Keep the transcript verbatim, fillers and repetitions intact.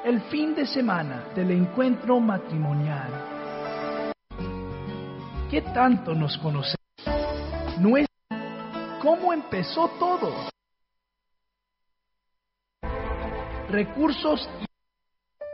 el fin de semana del encuentro matrimonial. ¿Qué tanto nos conocemos? ¿No es cómo empezó todo? Recursos y